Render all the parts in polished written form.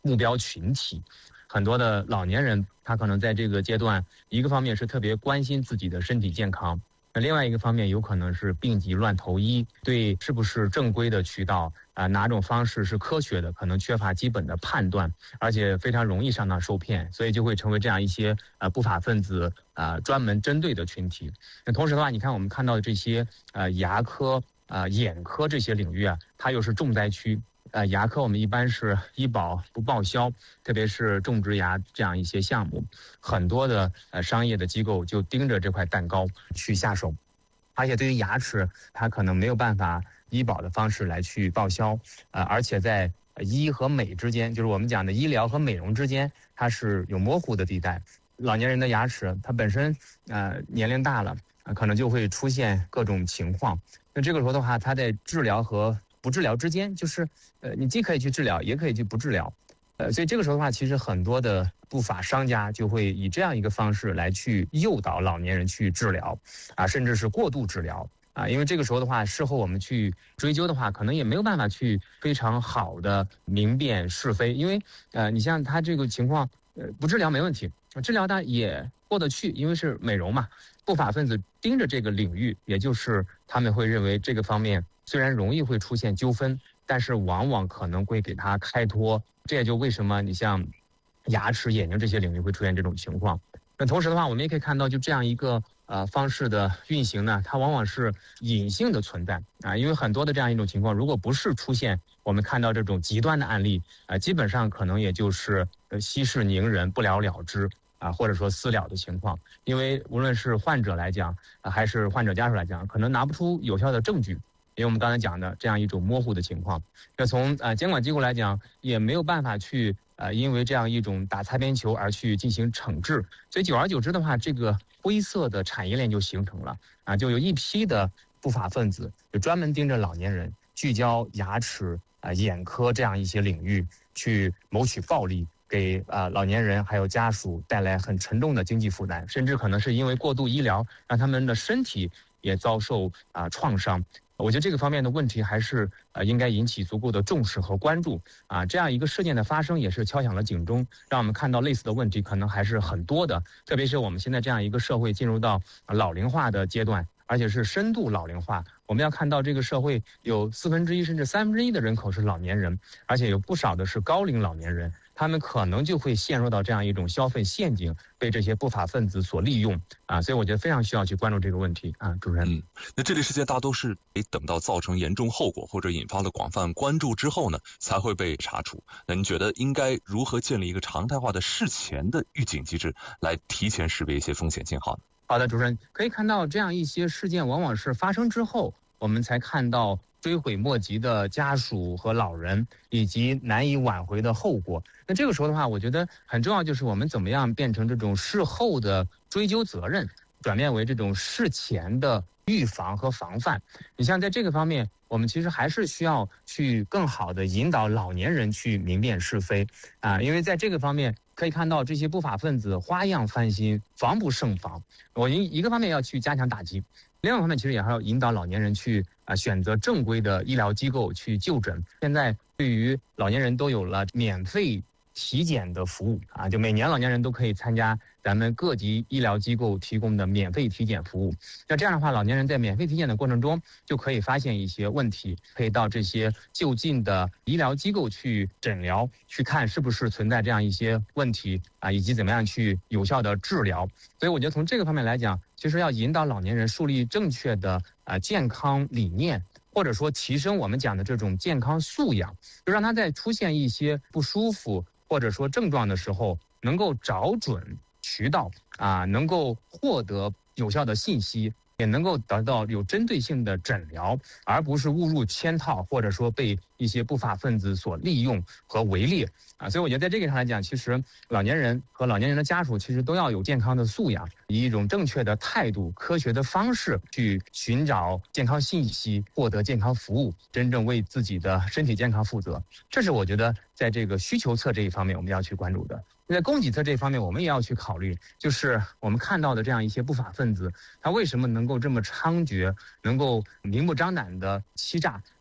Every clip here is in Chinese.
目标群体。很多的老年人，他可能在这个阶段，一个方面是特别关心自己的身体健康，那另外一个方面有可能是病急乱投医，对是不是正规的渠道哪种方式是科学的，可能缺乏基本的判断，而且非常容易上当受骗，所以就会成为这样一些不法分子专门针对的群体。那同时的话，你看我们看到的这些牙科眼科这些领域它又是重灾区。牙科我们一般是医保不报销，特别是种植牙这样一些项目，很多的商业的机构就盯着这块蛋糕去下手，而且对于牙齿，它可能没有办法医保的方式来去报销，而且在医和美之间，就是我们讲的医疗和美容之间，它是有模糊的地带。老年人的牙齿，它本身年龄大了，可能就会出现各种情况。那这个时候的话，它在治疗和不治疗之间，就是你既可以去治疗，也可以去不治疗，所以这个时候的话，其实很多的不法商家就会以这样一个方式来去诱导老年人去治疗，甚至是过度治疗因为这个时候的话，事后我们去追究的话，可能也没有办法去非常好的明辨是非，因为你像他这个情况，不治疗没问题，治疗它也过得去，因为是美容嘛。不法分子盯着这个领域，也就是他们会认为这个方面虽然容易会出现纠纷，但是往往可能会给他开脱，这也就为什么你像牙齿、眼睛这些领域会出现这种情况。那同时的话，我们也可以看到，就这样一个方式的运行呢，它往往是隐性的存在因为很多的这样一种情况，如果不是出现我们看到这种极端的案例基本上可能也就是息事宁人、不了了之或者说私了的情况，因为无论是患者来讲还是患者家属来讲，可能拿不出有效的证据。因为我们刚才讲的这样一种模糊的情况，那从监管机构来讲，也没有办法去因为这样一种打擦边球而去进行惩治，所以久而久之的话，这个灰色的产业链就形成了就有一批的不法分子就专门盯着老年人，聚焦牙齿眼科这样一些领域去谋取暴利，给老年人还有家属带来很沉重的经济负担，甚至可能是因为过度医疗，让他们的身体也遭受创伤。我觉得这个方面的问题还是应该引起足够的重视和关注这样一个事件的发生也是敲响了警钟，让我们看到类似的问题可能还是很多的，特别是我们现在这样一个社会进入到老龄化的阶段，而且是深度老龄化。我们要看到这个社会有1/4甚至1/3的人口是老年人，而且有不少的是高龄老年人，他们可能就会陷入到这样一种消费陷阱，被这些不法分子所利用所以我觉得非常需要去关注这个问题主持人。 那这类事件大多是得等到造成严重后果或者引发了广泛关注之后呢，才会被查处。那您觉得应该如何建立一个常态化的事前的预警机制，来提前识别一些风险信号呢？ 好的，主持人，可以看到这样一些事件往往是发生之后，我们才看到追悔莫及的家属和老人，以及难以挽回的后果。那这个时候的话，我觉得很重要就是我们怎么样变成这种事后的追究责任，转变为这种事前的预防和防范。你像在这个方面，我们其实还是需要去更好的引导老年人去明辨是非因为在这个方面可以看到这些不法分子花样翻新，防不胜防。我一个方面要去加强打击，另外一方面其实也还要引导老年人去选择正规的医疗机构去就诊。现在对于老年人都有了免费体检的服务就每年老年人都可以参加咱们各级医疗机构提供的免费体检服务。那这样的话，老年人在免费体检的过程中就可以发现一些问题，可以到这些就近的医疗机构去诊疗，去看是不是存在这样一些问题以及怎么样去有效的治疗。所以我觉得从这个方面来讲，其实要引导老年人树立正确的健康理念，或者说提升我们讲的这种健康素养，就让他在出现一些不舒服或者说症状的时候，能够找准渠道能够获得有效的信息，也能够得到有针对性的诊疗，而不是误入圈套，或者说被一些不法分子所利用和围猎所以我觉得在这个上来讲，其实老年人和老年人的家属其实都要有健康的素养，以一种正确的态度、科学的方式去寻找健康信息，获得健康服务，真正为自己的身体健康负责。这是我觉得在这个需求侧这一方面我们要去关注的。在供给侧这一方面，我们也要去考虑，就是我们看到的这样一些不法分子，他为什么能够这么猖獗，能够明目张胆的欺诈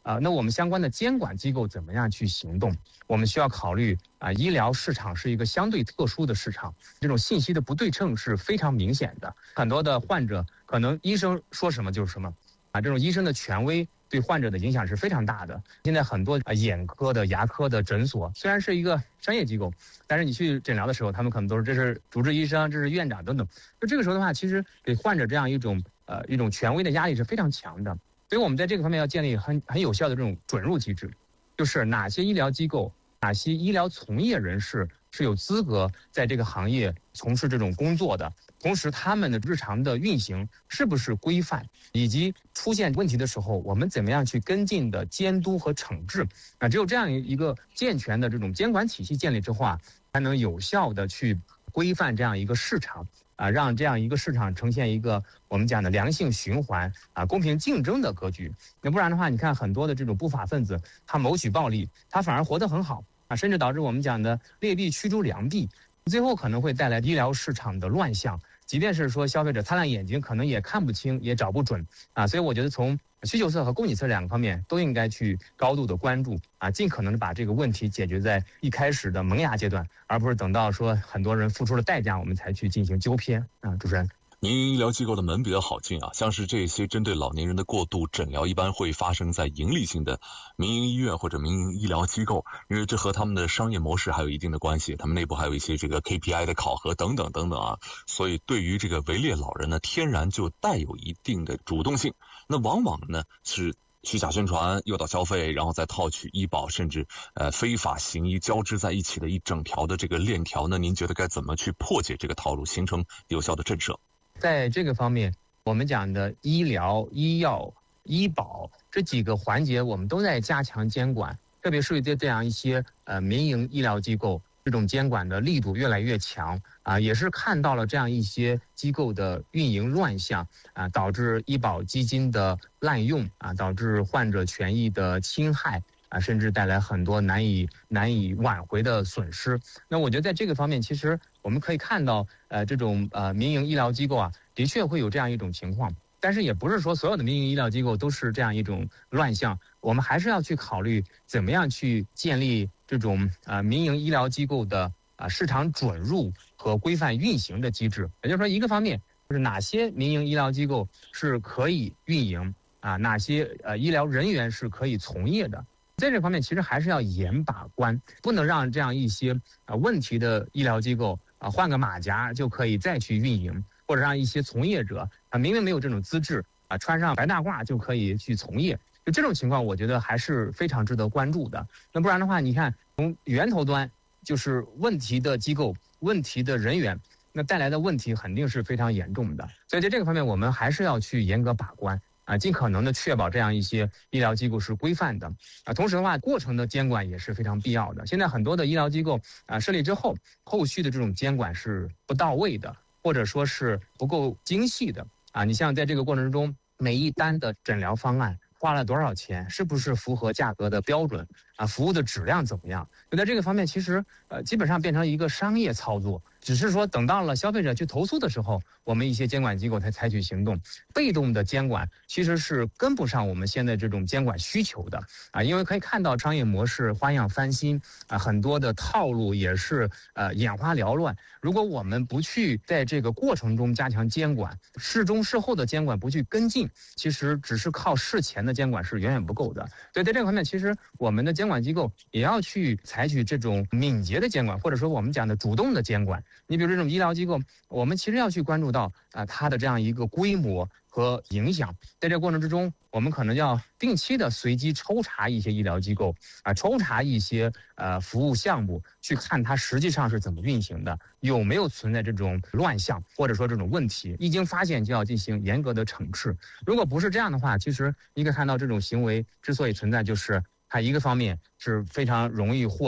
那我们相关的监管机构怎么样去行动？我们需要考虑医疗市场是一个相对特殊的市场，这种信息的不对称是非常明显的。很多的患者可能医生说什么就是什么，这种医生的权威对患者的影响是非常大的。现在很多眼科的、牙科的诊所虽然是一个商业机构，但是你去诊疗的时候，他们可能都是这是主治医生，这是院长等等。就这个时候的话，其实给患者这样一种权威的压力是非常强的。所以我们在这个方面要建立很有效的这种准入机制，就是哪些医疗机构、哪些医疗从业人士是有资格在这个行业从事这种工作的，同时他们的日常的运行是不是规范，以及出现问题的时候我们怎么样去跟进的监督和惩治。只有这样一个健全的这种监管体系建立之后才能有效的去规范这样一个市场。让这样一个市场呈现一个我们讲的良性循环公平竞争的格局。那不然的话，你看很多的这种不法分子，他谋取暴利，他反而活得很好甚至导致我们讲的劣币驱逐良币，最后可能会带来医疗市场的乱象。即便是说消费者擦亮眼睛，可能也看不清，也找不准所以我觉得从需求侧和供给侧两个方面都应该去高度的关注尽可能的把这个问题解决在一开始的萌芽阶段，而不是等到说很多人付出了代价，我们才去进行纠偏主持人。 民营医疗机构的门比较好进像是这些针对老年人的过度诊疗，一般会发生在盈利性的民营医院或者民营医疗机构，因为这和他们的商业模式还有一定的关系，他们内部还有一些这个 KPI 的考核等等等等所以对于这个围猎老人呢，天然就带有一定的主动性。那往往呢是虚假宣传、诱导消费，然后再套取医保，甚至非法行医交织在一起的一整条的这个链条呢，您觉得该怎么去破解这个套路，形成有效的震慑？ 在这个方面，我们讲的医疗、医药、医保这几个环节，我们都在加强监管，特别是对这样一些民营医疗机构，这种监管的力度越来越强也是看到了这样一些机构的运营乱象导致医保基金的滥用导致患者权益的侵害甚至带来很多难以挽回的损失。那我觉得在这个方面，其实我们可以看到，这种民营医疗机构的确会有这样一种情况，但是也不是说所有的民营医疗机构都是这样一种乱象。我们还是要去考虑怎么样去建立这种民营医疗机构的市场准入和规范运行的机制。也就是说，一个方面就是哪些民营医疗机构是可以运营哪些医疗人员是可以从业的。在这方面其实还是要严把关，不能让这样一些问题的医疗机构换个马甲就可以再去运营，或者让一些从业者明明没有这种资质穿上白大褂就可以去从业。就这种情况，我觉得还是非常值得关注的。那不然的话，你看从源头端就是问题的机构、问题的人员，那带来的问题肯定是非常严重的。所以在这个方面，我们还是要去严格把关尽可能的确保这样一些医疗机构是规范的同时的话，过程的监管也是非常必要的。现在很多的医疗机构设立之后，后续的这种监管是不到位的，或者说是不够精细的你像在这个过程中，每一单的诊疗方案花了多少钱，是不是符合价格的标准服务的质量怎么样？就在这个方面，其实基本上变成一个商业操作，只是说等到了消费者去投诉的时候，我们一些监管机构才采取行动。被动的监管其实是跟不上我们现在这种监管需求的因为可以看到商业模式花样翻新很多的套路也是眼花缭乱。如果我们不去在这个过程中加强监管，事中事后的监管不去跟进，其实只是靠事前的监管是远远不够的。所以在这个方面，其实我们的监管机构也要去采取这种敏捷的监管，或者说我们讲的主动的监管。你比如这种医疗机构，我们其实要去关注到它的这样一个规模和影响。在这个过程之中，我们可能要定期的随机抽查一些医疗机构抽查一些服务项目，去看它实际上是怎么运行的，有没有存在这种乱象或者说这种问题，一经发现就要进行严格的惩治。如果不是这样的话，其实你可以看到这种行为之所以存在，就是它一个方面是非常容易获利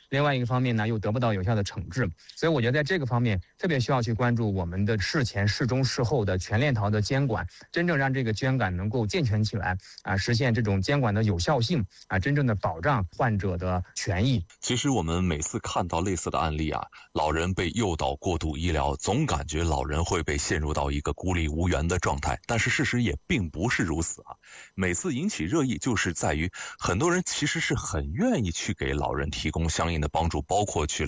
另外一个方面呢又得不到有效的惩治。所以我觉得在这个方面特别需要去关注我们的事前、事中、事后的全链条的监管，真正让这个监管能够健全起来实现这种监管的有效性真正的保障患者的权益。 其实我们每次看到类似的案例老人被诱导过度医疗，总感觉老人会被陷入到一个孤立无援的状态，但是事实也并不是如此每次引起热议就是在于很多人其实是很愿意去给老人提供相应的帮助，包括去